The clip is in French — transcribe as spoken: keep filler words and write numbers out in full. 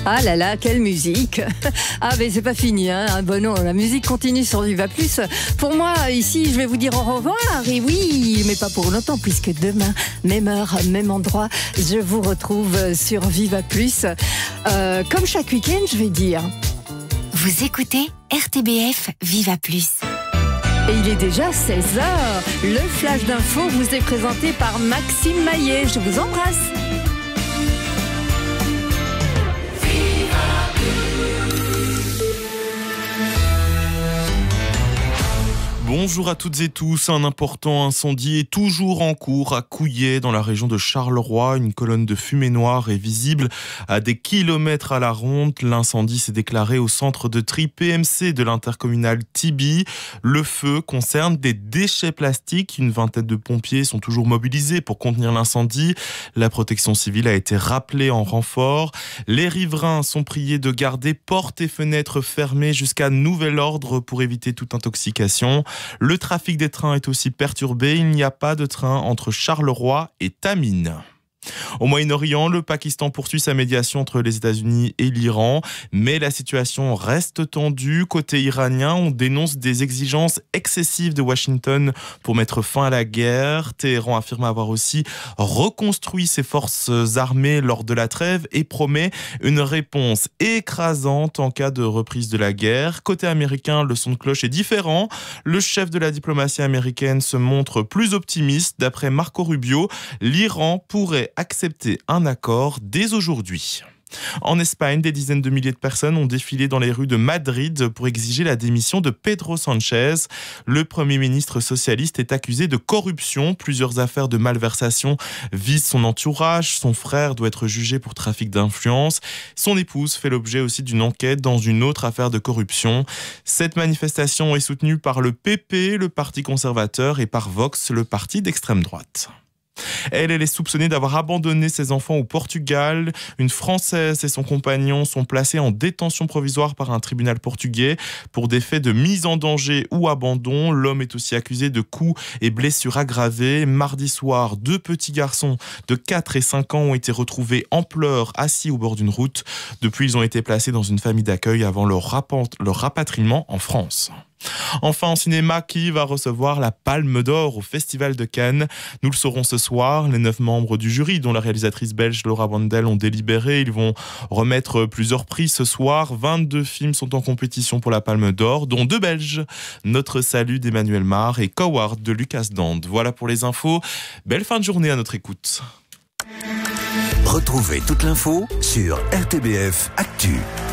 Ah là là, quelle musique! Ah mais c'est pas fini, hein. Bon non, la musique continue sur Viva Plus. Pour moi, ici, je vais vous dire au revoir. Et oui, mais pas pour longtemps, puisque demain, même heure, même endroit, je vous retrouve sur Viva Plus. Euh, comme chaque week-end, je vais dire. Vous écoutez R T B F Viva Plus. Et il est déjà seize heures. Le flash d'info vous est présenté par Maxime Maillet. Je vous embrasse. Bonjour à toutes et tous. Un important incendie est toujours en cours à Couillet, dans la région de Charleroi. Une colonne de fumée noire est visible à des kilomètres à la ronde. L'incendie s'est déclaré au centre de tri P M C de l'intercommunal Tibi. Le feu concerne des déchets plastiques. Une vingtaine de pompiers sont toujours mobilisés pour contenir l'incendie. La protection civile a été rappelée en renfort. Les riverains sont priés de garder portes et fenêtres fermées jusqu'à nouvel ordre pour éviter toute intoxication. Le trafic des trains est aussi perturbé. Il n'y a pas de train entre Charleroi et Tamine. Au Moyen-Orient, le Pakistan poursuit sa médiation entre les États-Unis et l'Iran, mais la situation reste tendue. Côté iranien, on dénonce des exigences excessives de Washington pour mettre fin à la guerre. Téhéran affirme avoir aussi reconstruit ses forces armées lors de la trêve et promet une réponse écrasante en cas de reprise de la guerre. Côté américain, le son de cloche est différent. Le chef de la diplomatie américaine se montre plus optimiste. D'après Marco Rubio, l'Iran pourrait accepter un accord dès aujourd'hui. En Espagne, des dizaines de milliers de personnes ont défilé dans les rues de Madrid pour exiger la démission de Pedro Sánchez. Le Premier ministre socialiste est accusé de corruption. Plusieurs affaires de malversation visent son entourage. Son frère doit être jugé pour trafic d'influence. Son épouse fait l'objet aussi d'une enquête dans une autre affaire de corruption. Cette manifestation est soutenue par le P P, le Parti conservateur, et par Vox, le parti d'extrême droite. Elle, elle est soupçonnée d'avoir abandonné ses enfants au Portugal. Une Française et son compagnon sont placés en détention provisoire par un tribunal portugais pour des faits de mise en danger ou abandon. L'homme est aussi accusé de coups et blessures aggravées. Mardi soir, deux petits garçons de quatre et cinq ans ont été retrouvés en pleurs, assis au bord d'une route. Depuis, ils ont été placés dans une famille d'accueil avant leur, rapa- leur rapatriement en France. Enfin, en cinéma, qui va recevoir la Palme d'Or au Festival de Cannes? Nous le saurons ce soir. Les neuf membres du jury, dont la réalisatrice belge Laura Wandel, ont délibéré. Ils vont remettre plusieurs prix ce soir. vingt-deux films sont en compétition pour la Palme d'Or, dont deux Belges. Notre Salut d'Emmanuel Mar et Coward de Lucas Dand. Voilà pour les infos. Belle fin de journée à notre écoute. Retrouvez toute l'info sur R T B F Actu.